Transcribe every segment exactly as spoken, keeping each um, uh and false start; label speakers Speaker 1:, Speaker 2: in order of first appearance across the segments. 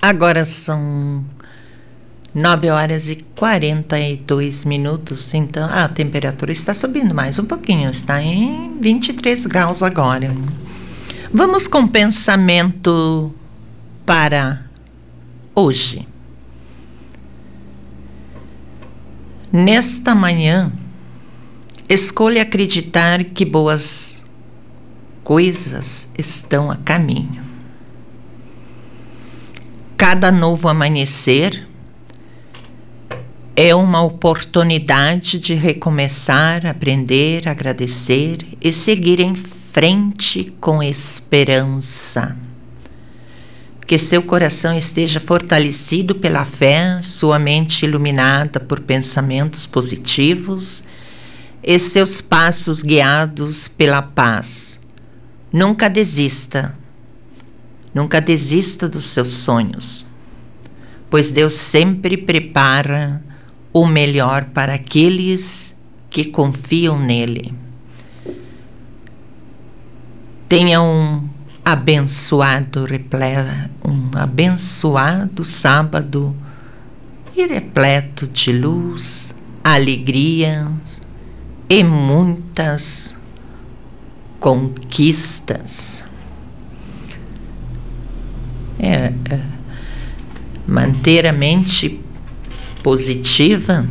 Speaker 1: Agora são nove horas e quarenta e dois minutos, então a temperatura está subindo mais um pouquinho, está em vinte e três graus agora. Vamos com pensamento para hoje. Nesta manhã, escolha acreditar que boas coisas estão a caminho. Cada novo amanhecer é uma oportunidade de recomeçar, aprender, agradecer e seguir em frente com esperança. Que seu coração esteja fortalecido pela fé, sua mente iluminada por pensamentos positivos e seus passos guiados pela paz. Nunca desista, nunca desista dos seus sonhos, pois Deus sempre prepara o melhor para aqueles que confiam nele. Tenha um abençoado, um abençoado sábado e repleto de luz, alegrias e muitas conquistas. É, é, manter a mente positiva,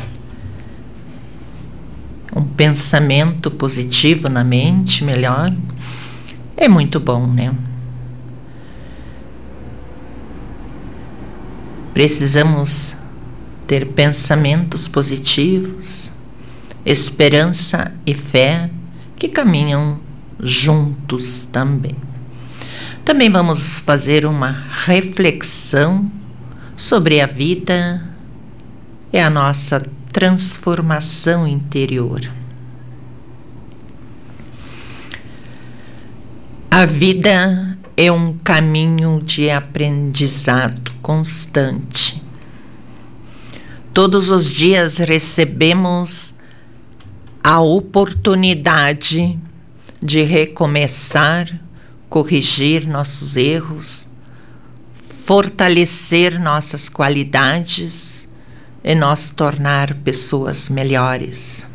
Speaker 1: um pensamento positivo na mente, melhor, é muito bom, né? Precisamos ter pensamentos positivos, esperança e fé que caminham juntos também. Também vamos fazer uma reflexão sobre a vida e a nossa transformação interior. A vida é um caminho de aprendizado constante. Todos os dias recebemos a oportunidade de recomeçar, corrigir nossos erros, fortalecer nossas qualidades e nos tornar pessoas melhores.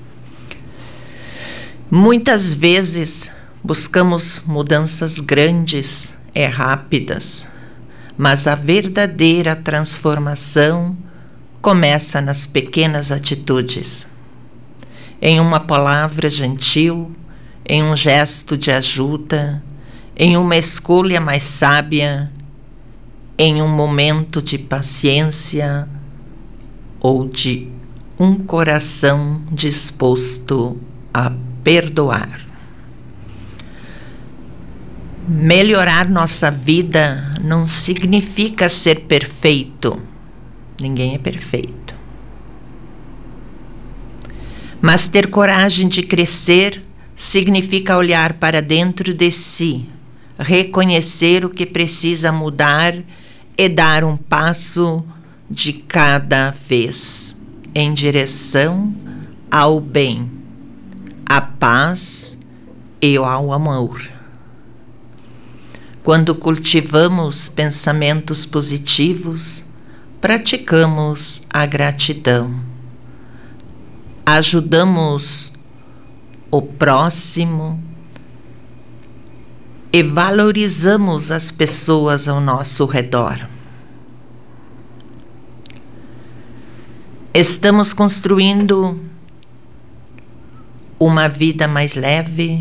Speaker 1: Muitas vezes buscamos mudanças grandes e rápidas, mas a verdadeira transformação começa nas pequenas atitudes. Em uma palavra gentil, em um gesto de ajuda, em uma escolha mais sábia, em um momento de paciência ou de um coração disposto a perdoar. Melhorar nossa vida não significa ser perfeito. Ninguém é perfeito. Mas ter coragem de crescer significa olhar para dentro de si, reconhecer o que precisa mudar e dar um passo de cada vez em direção ao bem, à paz e ao amor. Quando cultivamos pensamentos positivos, praticamos a gratidão, ajudamos o próximo e valorizamos as pessoas ao nosso redor. Estamos construindo uma vida mais leve,